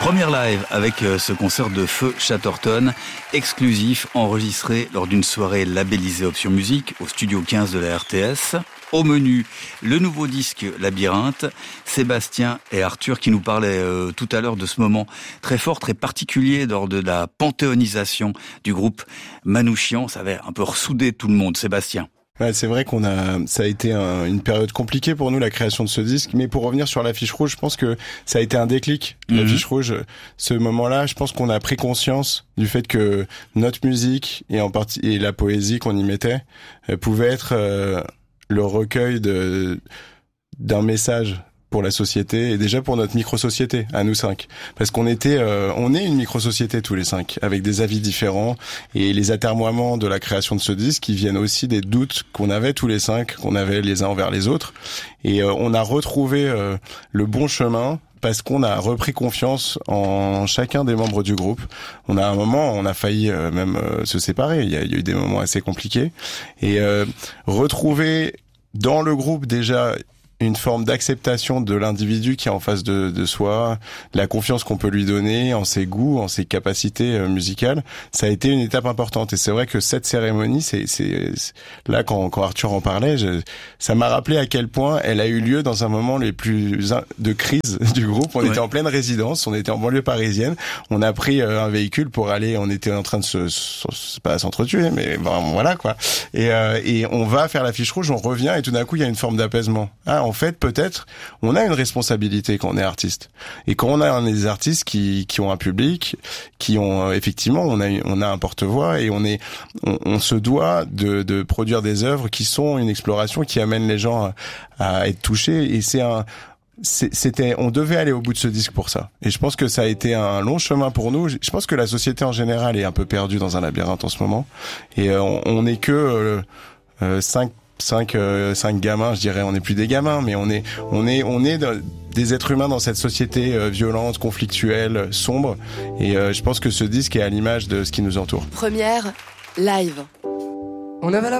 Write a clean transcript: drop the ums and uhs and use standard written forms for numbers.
Première live avec ce concert de Feu Chatterton, exclusif, enregistré lors d'une soirée labellisée Option Musique au studio 15 de la RTS. Au menu, le nouveau disque Labyrinthe, Sébastien et Arthur qui nous parlaient tout à l'heure de ce moment très fort, très particulier lors de la panthéonisation du groupe Manouchian. Ça avait un peu ressoudé tout le monde, Sébastien. Ouais, c'est vrai ça a été une période compliquée pour nous, la création de ce disque. Mais pour revenir sur l'affiche rouge, je pense que ça a été un déclic. L'affiche rouge, ce moment-là, je pense qu'on a pris conscience du fait que notre musique et la poésie qu'on y mettait pouvait être le recueil d'un message pour la société et déjà pour notre micro-société, à nous 5. Parce qu'on on est une micro-société tous les 5, avec des avis différents et les atermoiements de la création de ce disque qui viennent aussi des doutes qu'on avait tous les 5, qu'on avait les uns envers les autres. Et on a retrouvé le bon chemin parce qu'on a repris confiance en chacun des membres du groupe. À un moment, on a failli même se séparer. Il y a eu des moments assez compliqués. Et retrouver dans le groupe déjà une forme d'acceptation de l'individu qui est en face de soi, la confiance qu'on peut lui donner en ses goûts, en ses capacités musicales, ça a été une étape importante. Et c'est vrai que cette cérémonie, c'est là quand Arthur en parlait, ça m'a rappelé à quel point elle a eu lieu dans un moment les plus de crise du groupe. On était en pleine résidence, on était en banlieue parisienne, on a pris un véhicule pour aller, on était en train de pas s'entretuer, mais bon, voilà quoi. Et on va faire l'affiche rouge, on revient et tout d'un coup il y a une forme d'apaisement. En fait, peut-être, on a une responsabilité quand on est artiste. Et quand on a des artistes qui ont un public, qui ont effectivement, on a un porte-voix et on se doit de produire des œuvres qui sont une exploration qui amène les gens à être touchés. Et on devait aller au bout de ce disque pour ça. Et je pense que ça a été un long chemin pour nous. Je pense que la société en général est un peu perdue dans un labyrinthe en ce moment. Et on n'est que 5 gamins, je dirais, on n'est plus des gamins, mais on est des êtres humains dans cette société violente, conflictuelle, sombre. Et je pense que ce disque est à l'image de ce qui nous entoure. Première live. On avait la